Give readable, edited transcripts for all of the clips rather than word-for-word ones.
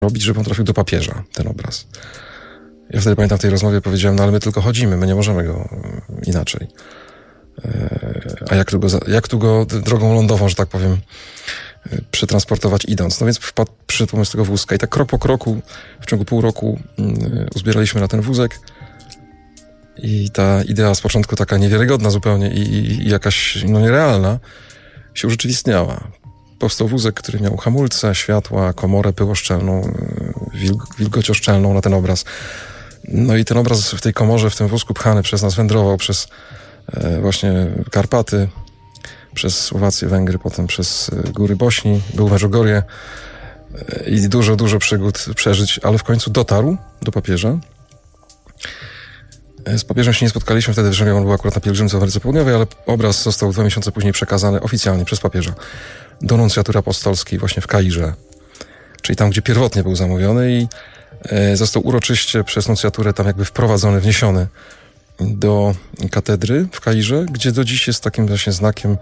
robić, żeby on trafił do papieża, ten obraz. Ja wtedy pamiętam w tej rozmowie powiedziałem, no ale my tylko chodzimy, my nie możemy go inaczej. A jak tu go drogą lądową, że tak powiem, przetransportować idąc. No więc przyszedł pomysł tego wózka i tak krok po kroku, w ciągu pół roku uzbieraliśmy na ten wózek i ta idea z początku taka niewiarygodna zupełnie i jakaś nierealna się urzeczywistniała. Powstał wózek, który miał hamulce, światła, komorę pyłoszczelną, wilgocioszczelną na ten obraz. No i ten obraz w tej komorze, w tym wózku pchany przez nas wędrował przez właśnie Karpaty, przez Słowację, Węgry, potem przez góry Bośni, był w Medjugorje i dużo przygód przeżyć, ale w końcu dotarł do papieża. Z papieżem się nie spotkaliśmy wtedy w Rzymie, on był akurat na pielgrzymce w Ameryce Południowej, ale obraz został 2 miesiące później przekazany oficjalnie przez papieża do nuncjatury apostolskiej właśnie w Kairze, czyli tam, gdzie pierwotnie był zamówiony i został uroczyście przez nuncjaturę tam jakby wprowadzony, wniesiony do katedry w Kairze, gdzie do dziś jest takim właśnie znakiem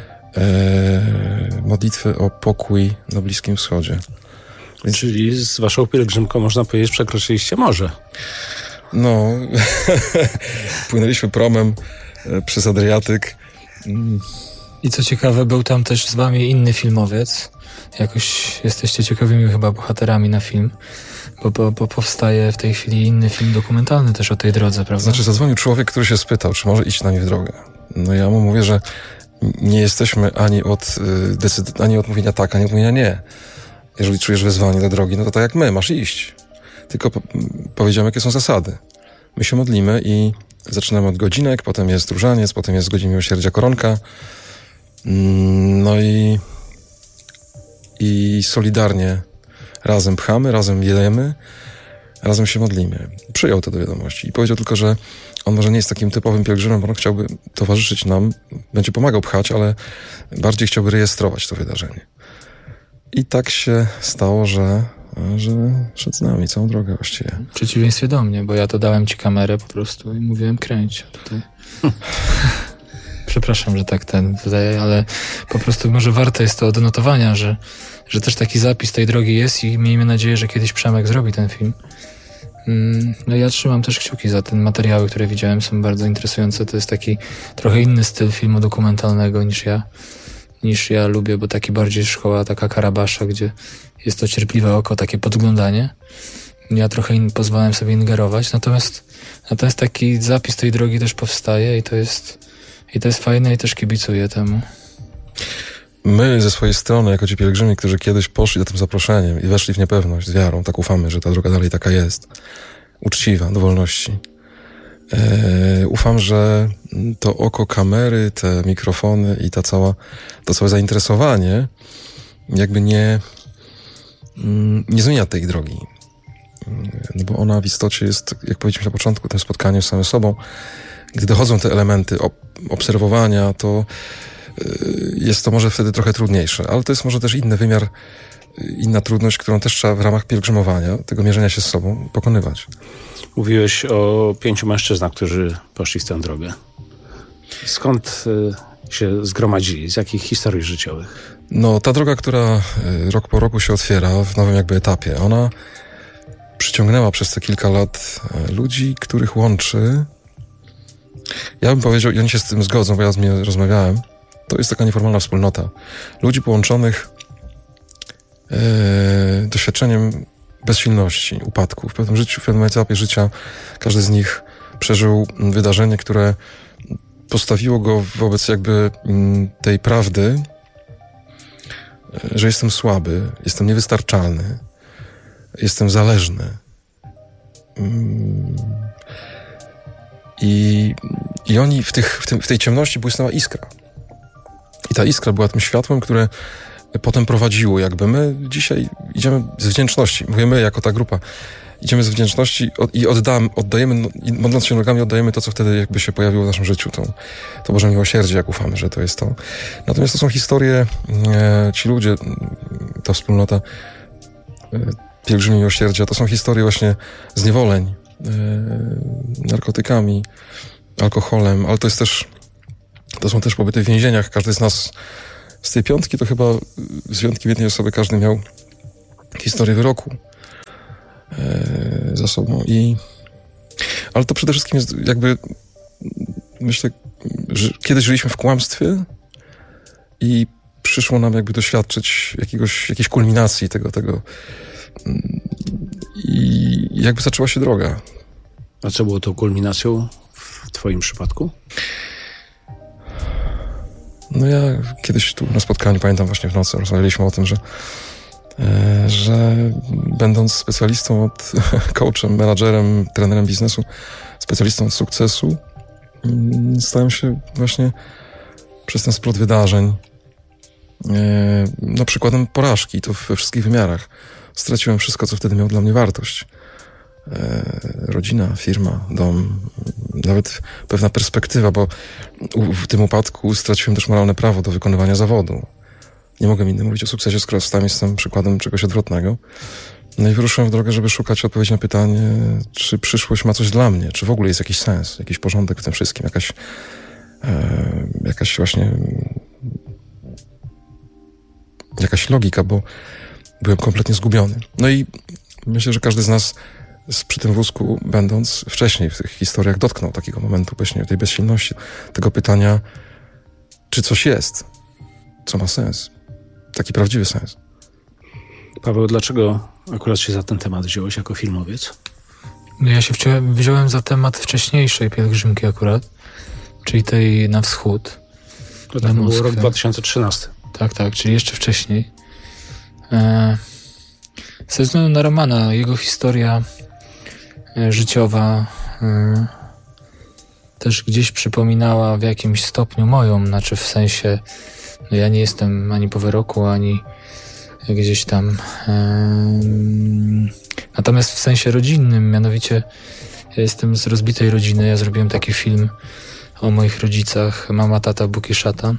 modlitwy o pokój na Bliskim Wschodzie. Więc... Czyli z waszą pielgrzymką, można powiedzieć, przekroczyliście morze. No, płynęliśmy promem przez Adriatyk. I co ciekawe, był tam też z wami inny filmowiec. Jakoś jesteście ciekawymi chyba bohaterami na film, bo powstaje w tej chwili inny film dokumentalny też o tej drodze, prawda? Znaczy zadzwonił człowiek, który się spytał, czy może iść z nami w drogę. No ja mu mówię, że nie jesteśmy ani od mówienia tak, ani od mówienia nie. Jeżeli czujesz wezwanie do drogi, no to tak jak my, masz iść. Tylko powiedziałem, jakie są zasady. My się modlimy i zaczynamy od godzinek, potem jest różaniec, potem jest z godzin miłosierdzia koronka. No i solidarnie razem pchamy, razem jedemy, razem się modlimy. Przyjął to do wiadomości i powiedział tylko, że on może nie jest takim typowym pielgrzymem, bo on chciałby towarzyszyć nam, będzie pomagał pchać, ale bardziej chciałby rejestrować to wydarzenie. I tak się stało, że szedł z nami całą drogę właściwie. W przeciwieństwie do mnie, bo ja to dałem ci kamerę po prostu i mówiłem kręć. Tutaj. Przepraszam, że tak wydaje, ale po prostu może warte jest to odnotowania, że też taki zapis tej drogi jest i miejmy nadzieję, że kiedyś Przemek zrobi ten film. No ja trzymam też kciuki za te materiały, które widziałem, są bardzo interesujące. To jest taki trochę inny styl filmu dokumentalnego niż ja lubię, bo taki bardziej szkoła taka Karabasza, gdzie jest to cierpliwe oko, takie podglądanie. Ja trochę pozwalałem sobie ingerować, natomiast taki zapis tej drogi też powstaje i to jest fajne i też kibicuję temu. My ze swojej strony, jako ci pielgrzymi, którzy kiedyś poszli za tym zaproszeniem i weszli w niepewność z wiarą, tak ufamy, że ta droga dalej taka jest, uczciwa, do wolności. Ufam, że to oko kamery, te mikrofony i to całe zainteresowanie jakby nie zmienia tej drogi. No bo ona w istocie jest, jak powiedzieliśmy na początku, tym spotkaniem z samym sobą. Gdy dochodzą te elementy obserwowania, to jest to może wtedy trochę trudniejsze, ale to jest może też inny wymiar, inna trudność, którą też trzeba w ramach pielgrzymowania, tego mierzenia się z sobą, pokonywać. Mówiłeś o 5 mężczyznach, którzy poszli w tę drogę. Skąd się zgromadzili? Z jakich historii życiowych? No, ta droga, która rok po roku się otwiera w nowym jakby etapie, ona przyciągnęła przez te kilka lat ludzi, których łączy. Ja bym powiedział, i oni się z tym zgodzą, bo ja z nimi rozmawiałem, to jest taka nieformalna wspólnota. Ludzi połączonych doświadczeniem bezsilności, upadku. W pewnym etapie życia każdy z nich przeżył wydarzenie, które postawiło go wobec jakby tej prawdy, że jestem słaby, jestem niewystarczalny, jestem zależny. I oni w tej ciemności błysnęła iskra. I ta iskra była tym światłem, które potem prowadziło. Jakby my dzisiaj idziemy z wdzięczności. Mówię my jako ta grupa. Idziemy z wdzięczności i oddajemy, modląc się nogami, oddajemy to, co wtedy jakby się pojawiło w naszym życiu. To Boże miłosierdzie, jak ufamy, że to jest to. Natomiast to są historie, ci ludzie, ta wspólnota pielgrzymi miłosierdzia, to są historie właśnie zniewoleń, narkotykami, alkoholem, ale to są też pobyty w więzieniach. Każdy z nas z tej 5 to chyba z wyjątkiem jednej osoby każdy miał historię wyroku. za sobą. Ale to przede wszystkim jest jakby, myślę, że kiedyś żyliśmy w kłamstwie i przyszło nam jakby doświadczyć jakiejś kulminacji tego i jakby zaczęła się droga. A co było tą kulminacją w twoim przypadku? No ja kiedyś tu na spotkaniu, pamiętam właśnie w nocy, rozmawialiśmy o tym, że będąc specjalistą coachem, menadżerem, trenerem biznesu, specjalistą od sukcesu, stałem się właśnie przez ten splot wydarzeń przykładem porażki, to we wszystkich wymiarach. Straciłem wszystko, co wtedy miało dla mnie wartość. Rodzina, firma, dom, nawet pewna perspektywa, bo w tym upadku straciłem też moralne prawo do wykonywania zawodu. Nie mogę innym mówić o sukcesie, skoro sam jestem przykładem czegoś odwrotnego. No i wyruszyłem w drogę, żeby szukać odpowiedzi na pytanie, czy przyszłość ma coś dla mnie, czy w ogóle jest jakiś sens, jakiś porządek w tym wszystkim, jakaś logika, bo byłem kompletnie zgubiony. No i myślę, że każdy z nas przy tym wózku będąc wcześniej w tych historiach dotknął takiego momentu właśnie tej bezsilności, tego pytania, czy coś jest, co ma sens, taki prawdziwy sens. Paweł, dlaczego akurat się za ten temat wziąłeś jako filmowiec? Ja się wziąłem za temat wcześniejszej pielgrzymki akurat, czyli tej na wschód. To tak był rok 2013. Tak, czyli jeszcze wcześniej. Ze względu na Romana, jego historia życiowa też gdzieś przypominała w jakimś stopniu moją, znaczy w sensie, no ja nie jestem ani po wyroku, ani gdzieś tam. Natomiast w sensie rodzinnym, mianowicie ja jestem z rozbitej rodziny, ja zrobiłem taki film o moich rodzicach, Mama, Tata, Bóg i Szatan,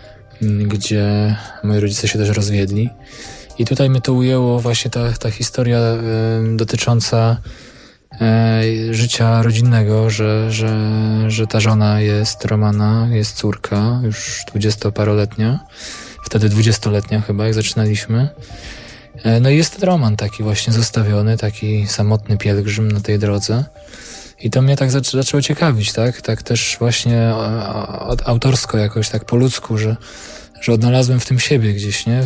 gdzie moi rodzice się też rozwiedli. I tutaj mnie to ujęło właśnie ta historia dotycząca życia rodzinnego, że ta żona jest Romana, jest córka, już 20-paroletnia, wtedy 20-letnia chyba, jak zaczynaliśmy. No i jest ten Roman taki właśnie zostawiony, taki samotny pielgrzym na tej drodze. I to mnie tak zaczęło ciekawić, tak? Tak też właśnie autorsko jakoś, tak po ludzku, że odnalazłem w tym siebie gdzieś, nie?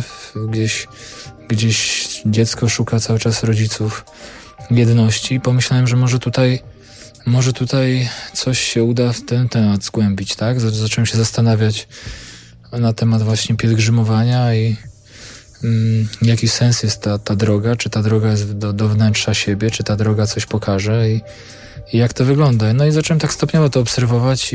Gdzieś dziecko szuka cały czas rodziców jedności i pomyślałem, że może tutaj coś się uda w ten temat zgłębić, tak? Zacząłem się zastanawiać na temat właśnie pielgrzymowania i jaki sens jest ta droga, czy ta droga jest do wnętrza siebie, czy ta droga coś pokaże i jak to wygląda. No i zacząłem tak stopniowo to obserwować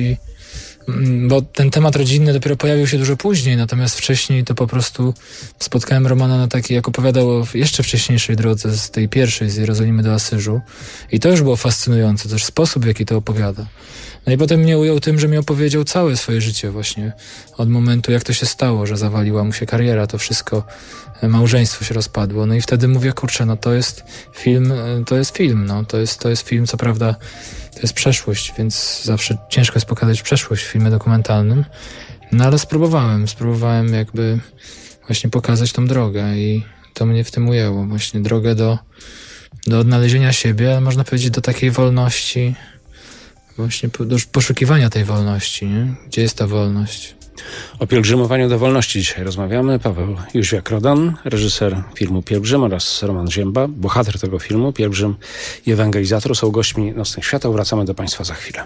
bo ten temat rodzinny dopiero pojawił się dużo później, natomiast wcześniej to po prostu spotkałem Romana na takiej, jak opowiadał o jeszcze wcześniejszej drodze, z tej pierwszej, z Jerozolimy do Asyżu. I to już było fascynujące, też sposób, w jaki to opowiada. No i potem mnie ujął tym, że mi opowiedział całe swoje życie właśnie, od momentu, jak to się stało, że zawaliła mu się kariera, to wszystko, małżeństwo się rozpadło. No i wtedy mówię, kurczę, no to jest film, no to jest film, co prawda, to jest przeszłość, więc zawsze ciężko jest pokazać przeszłość w filmie dokumentalnym, no ale spróbowałem jakby właśnie pokazać tą drogę i to mnie w tym ujęło, właśnie drogę do odnalezienia siebie, ale można powiedzieć do takiej wolności, właśnie do poszukiwania tej wolności, nie? Gdzie jest ta wolność? O pielgrzymowaniu do wolności dzisiaj rozmawiamy. Paweł Jóźwiak-Rodan, reżyser filmu Pielgrzym, oraz Roman Zięba, bohater tego filmu, pielgrzym i ewangelizator, są gośćmi Nocnych Świateł. Wracamy do Państwa za chwilę.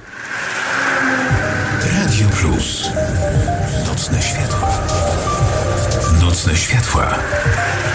Radio Plus. Nocne światła. Nocne światła.